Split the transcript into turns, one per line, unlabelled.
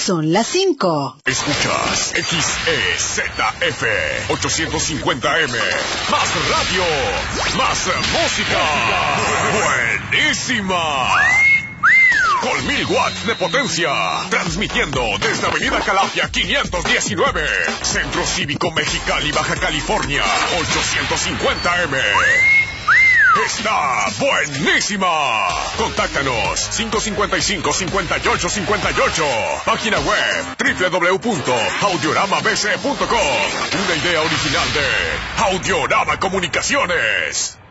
Son las 5.
Escuchas XEZF 850M. Más radio, más música. Buenísima. Con 1000 watts de potencia. Transmitiendo desde Avenida Calafia 519. Centro Cívico Mexicali, Baja California. 850M. Está buenísima. Contáctanos 555-5858. Página web www.audioramabc.com. Una idea original de Audiorama Comunicaciones.